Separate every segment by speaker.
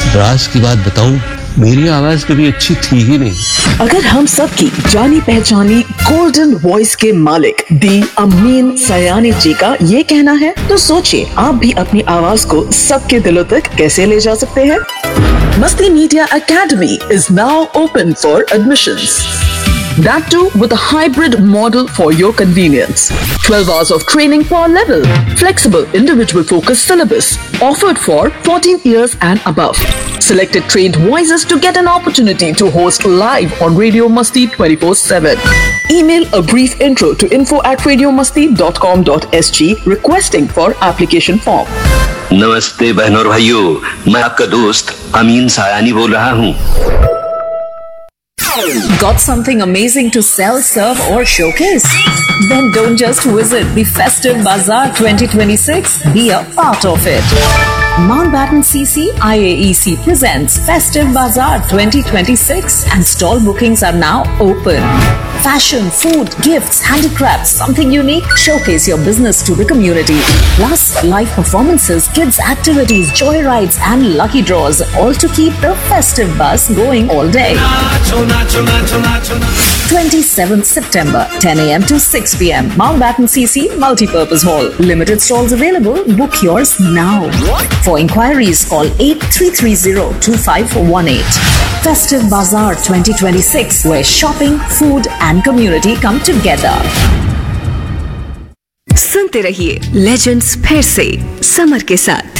Speaker 1: राज की बात बताऊं, मेरी आवाज कभी अच्छी थी ही नहीं।
Speaker 2: अगर हम सब की जानी पहचानी गोल्डन वॉइस के मालिक दी अमीन सयानी जी का ये कहना है, तो सोचिए आप भी अपनी आवाज को सबके दिलों तक कैसे ले जा सकते हैं। मस्ती media academy is now open for admissions. That too with a hybrid model for your convenience. 12 hours of training per level. Flexible individual focused syllabus. Offered for 14 years and above. Selected trained voices to get an opportunity to host live on Radio Masti 24/7. Email a brief intro to info@radiomasti.com.sg requesting for application form.
Speaker 3: नमस्ते बहनों और भाइयों, मैं आपका दोस्त अमीन सायानी बोल रहा हूँ।
Speaker 4: Got something amazing to sell, serve or showcase? Then don't just visit the Festive Bazaar 2026, be a part of it. Mountbatten CC IAEC presents Festive Bazaar 2026 and stall bookings are now open. Fashion, food, gifts, handicrafts, something unique, showcase your business to the community. Plus, live performances, kids activities, joyrides and lucky draws, all to keep the festive buzz going all day. 27th September, 10 a.m. to 6 p.m. Mountbatten CC Multipurpose Hall. Limited stalls available. Book yours now. For inquiries, call 8330-2518. Festive Bazaar 2026, where shopping, food and community come together.
Speaker 5: सुनते रहिए legends फिर से summer के साथ।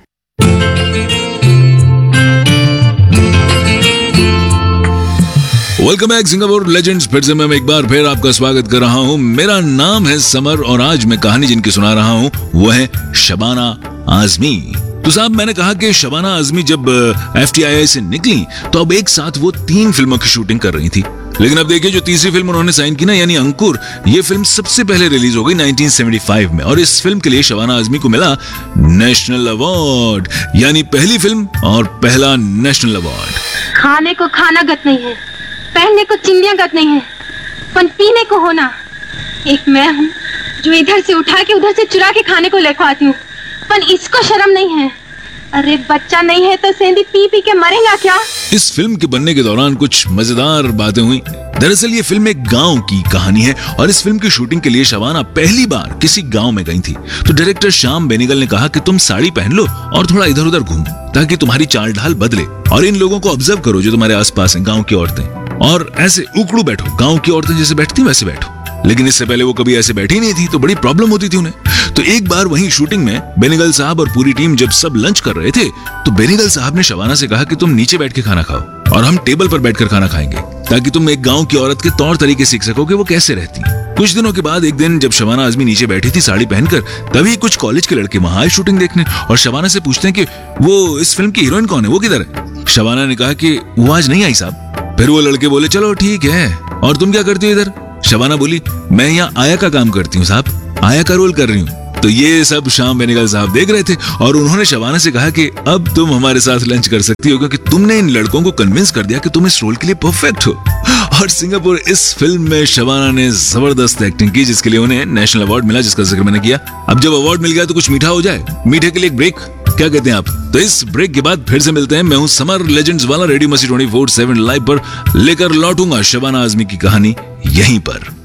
Speaker 6: Welcome back Singapore legends. फिर से मैं एक बार फिर आपका स्वागत कर रहा हूँ। मेरा नाम है समर और आज मैं कहानी जिनकी सुना रहा हूँ वो है शबाना आजमी। तो साहब, मैंने कहा कि शबाना आजमी जब FTII से निकली तो अब एक साथ वो 3 फिल्मों की शूटिंग कर रही थी। लेकिन अब देखिए, जो तीसरी फिल्म उन्होंने साइन की ना, यानी अंकुर, ये फिल्म सबसे पहले रिलीज हो गई 1975 में और इस फिल्म के लिए शबाना आजमी को मिला नेशनल अवार्ड, यानी पहली फिल्म और पहला नेशनल अवार्ड।
Speaker 7: खाने को खाना गत नहीं है, पहनने को चिंदियां गत नहीं है, पर पीने को होना। एक मैं हूँ जो इधर से उठा के उधर से चुरा के खाने को लेकर आती हूँ, पर इसको शर्म नहीं है। अरे बच्चा नहीं है तो सेंधी पी पी के मरेगा क्या?
Speaker 6: इस फिल्म के बनने के दौरान कुछ मजेदार बातें हुई। दरअसल ये फिल्म एक गांव की कहानी है और इस फिल्म की शूटिंग के लिए शबाना पहली बार किसी गांव में गई थी। तो डायरेक्टर श्याम बेनेगल ने कहा कि तुम साड़ी पहन लो और थोड़ा इधर उधर घूमो ताकि तुम्हारी चाल ढाल बदले और इन लोगों को ऑब्जर्व करो जो तुम्हारे आसपास हैं, गाँव की औरतें, और ऐसे उकड़ू बैठो, गाँव की औरतें जैसे बैठती वैसे बैठो। लेकिन इससे पहले वो कभी ऐसे बैठी नहीं थी तो बड़ी प्रॉब्लम होती थी उन्हें। तो एक बार वहीं शूटिंग में बेनेगल साहब और पूरी टीम जब सब लंच कर रहे थे तो बेनेगल साहब ने शबाना से कहा कि तुम नीचे बैठ के खाना खाओ और हम टेबल पर बैठकर खाना खाएंगे ताकि तुम एक गांव की औरत के तौर तरीके सीख सको कि वो कैसे रहती है। कुछ दिनों के बाद एक दिन जब शबाना आजमी नीचे बैठी थी साड़ी पहनकर, तभी कुछ कॉलेज के लड़के वहां आए शूटिंग देखने और शबाना से पूछते हैं कि वो इस फिल्म की हीरोइन कौन है, वो किधर है। शबाना ने कहा कि वो आज नहीं आई साहब। फिर वो लड़के बोले चलो ठीक है, और तुम क्या करती हो इधर? शबाना बोली मैं यहाँ आया का काम करती हूँ साहब, आया का रोल कर रही हूँ। तो ये सब श्याम बेनेगल साहब देख रहे थे और उन्होंने शबाना से कहा कि अब तुम हमारे साथ लंच कर सकती हो क्योंकि तुमने इन लड़कों को कन्विंस कर दिया कि तुम इस रोल के लिए परफेक्ट हो। और सिंगापुर इस फिल्म में शबाना ने जबरदस्त एक्टिंग की जिसके लिए उन्हें नेशनल अवार्ड मिला, जिसका जिक्र मैंने किया। अब जब अवार्ड मिल गया तो कुछ मीठा हो जाए, मीठे के लिए एक ब्रेक, क्या कहते हैं आप? तो इस ब्रेक के बाद फिर से मिलते हैं। मैं हूं समर, लेजेंड्स वाला रेडियो मस्ती 24/7 लाइव पर लेकर लौटूंगा शबाना आजमी की कहानी यहीं पर।